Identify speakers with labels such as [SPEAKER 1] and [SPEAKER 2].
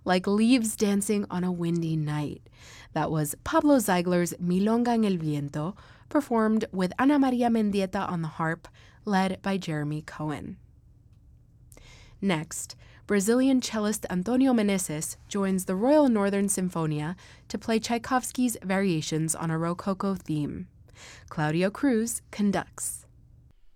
[SPEAKER 1] like leaves dancing on a windy night. That was Pablo Ziegler's Milonga en el Viento, performed with Ana Maria Mendieta on the harp, led by Jeremy Cohen. Next, Brazilian cellist Antonio Meneses joins the Royal Northern Sinfonia to play Tchaikovsky's Variations on a Rococo theme. Claudio Cruz conducts.